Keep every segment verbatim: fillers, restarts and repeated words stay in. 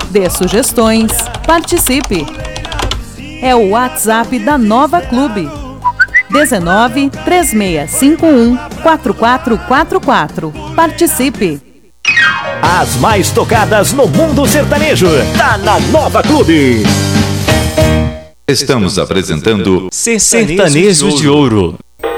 Dê sugestões, participe. É o WhatsApp da Nova Clube. dezenove, três seis cinco um, quatro quatro quatro quatro. Participe. As mais tocadas no mundo sertanejo, tá na Nova Clube. Estamos apresentando Sertanejos de Ouro.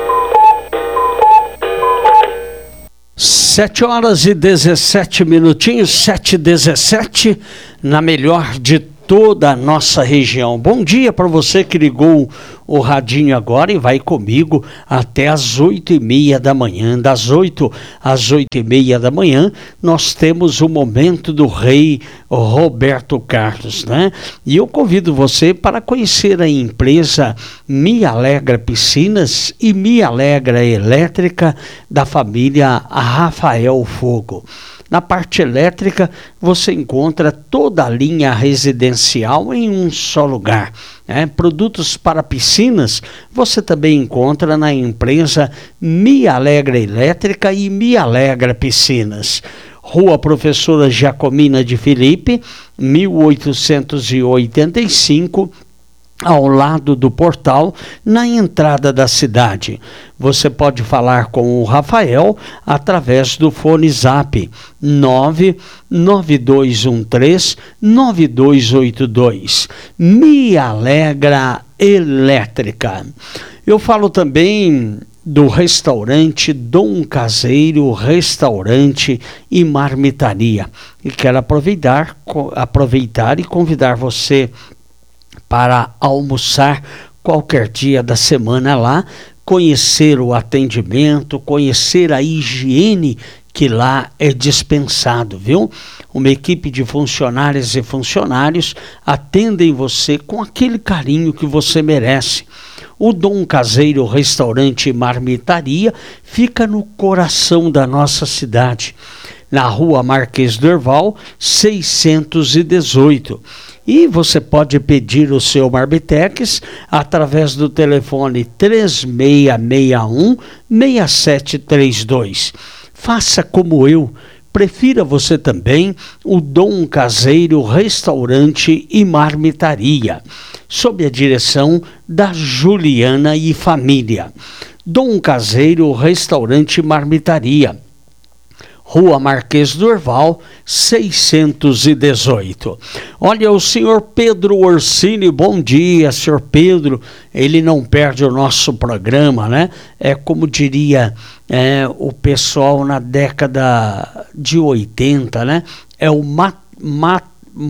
Sete horas e dezessete minutinhos, sete e dezessete, na melhor de toda a nossa região. Bom dia para você que ligou o radinho agora e vai comigo até às oito e meia da manhã. Das oito às oito e meia da manhã, nós temos o Momento do Rei Roberto Carlos, né? E eu convido você para conhecer a empresa Me Alegra Piscinas e Me Alegra Elétrica da família Rafael Fogo. Na parte elétrica, você encontra toda a linha residencial em um só lugar. Né? Produtos para piscinas, você também encontra na empresa Me Alegra Elétrica e Me Alegra Piscinas. Rua Professora Jacomina de Felipe, mil oitocentos e oitenta e cinco, ao lado do portal, na entrada da cidade. Você pode falar com o Rafael através do fone Zap nove nove dois um três nove dois oito dois. Me Alegra Elétrica. Eu falo também do restaurante Dom Caseiro Restaurante e Marmitaria. E quero aproveitar, aproveitar e convidar você para almoçar qualquer dia da semana lá, conhecer o atendimento, conhecer a higiene que lá é dispensado, viu? Uma equipe de funcionárias e funcionários atendem você com aquele carinho que você merece. O Dom Caseiro Restaurante e Marmitaria fica no coração da nossa cidade, na Rua Marquês do Herval, seiscentos e dezoito. E você pode pedir o seu Marmitex através do telefone três seis seis um, seis sete três dois. Faça como eu, prefira você também o Dom Caseiro Restaurante e Marmitaria, sob a direção da Juliana e família. Dom Caseiro Restaurante e Marmitaria, Rua Marquês do Herval, seiscentos e dezoito. Olha, o senhor Pedro Orsini, bom dia, senhor Pedro. Ele não perde o nosso programa, né? É como diria é, o pessoal na década de oitenta, né? É o mat, mat,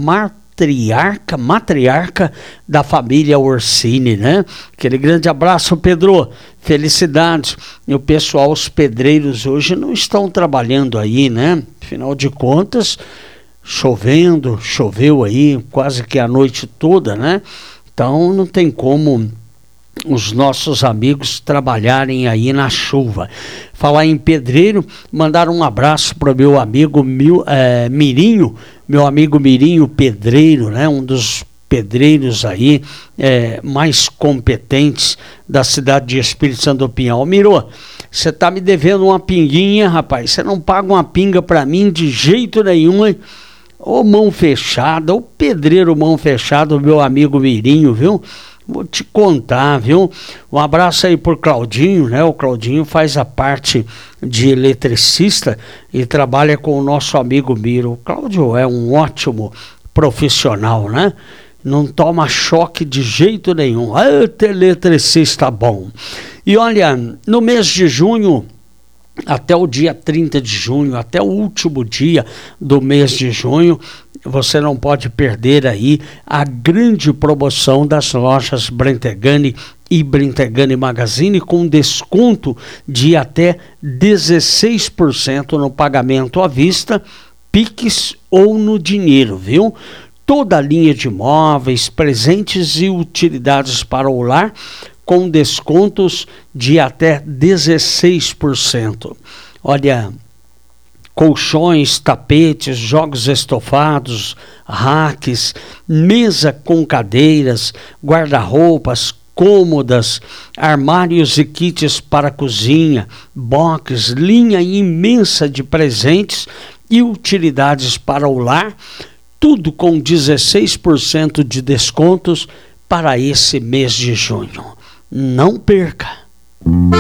matriarca, matriarca da família Orsini, né? Aquele grande abraço, Pedro. Felicidades. E o pessoal, os pedreiros hoje não estão trabalhando aí, né? Afinal de contas, chovendo, choveu aí quase que a noite toda, né? Então não tem como os nossos amigos trabalharem aí na chuva. Falar em pedreiro, mandar um abraço para o meu amigo Mil, é, Mirinho, meu amigo Mirinho Pedreiro, né? Um dos pedreiros aí é, mais competentes da cidade de Espírito Santo do Pinhal. Mirô, você tá me devendo uma pinguinha, rapaz. Você não paga uma pinga para mim de jeito nenhum, hein? Ô mão fechada, o pedreiro mão fechada, o meu amigo Mirinho, viu? Vou te contar, viu? Um abraço aí por Claudinho, né? O Claudinho faz a parte de eletricista e trabalha com o nosso amigo Miro. O Cláudio é um ótimo profissional, né? Não toma choque de jeito nenhum. Ah, eletricista bom. E olha, no mês de junho, até o dia trinta de junho, até o último dia do mês de junho, você não pode perder aí a grande promoção das lojas Brentegani e Brentegani Magazine, com desconto de até dezesseis por cento no pagamento à vista, Pix ou no dinheiro, viu? Toda a linha de móveis, presentes e utilidades para o lar, com descontos de até dezesseis por cento. Olha, colchões, tapetes, jogos estofados, racks, mesa com cadeiras, guarda-roupas, cômodas, armários e kits para cozinha, box, linha imensa de presentes e utilidades para o lar. tudo com dezesseis por cento de descontos para esse mês de junho. Não perca!